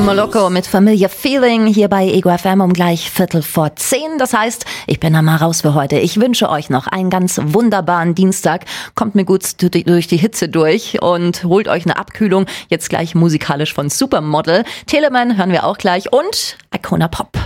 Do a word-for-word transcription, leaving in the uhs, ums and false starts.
Moloko mit Familiar Feeling hier bei Ego F M um gleich Viertel vor zehn. Das heißt, ich bin dann mal raus für heute. Ich wünsche euch noch einen ganz wunderbaren Dienstag. Kommt mir gut durch die Hitze durch und holt euch eine Abkühlung. Jetzt gleich musikalisch von Supermodel. Telemann hören wir auch gleich und Icona Pop.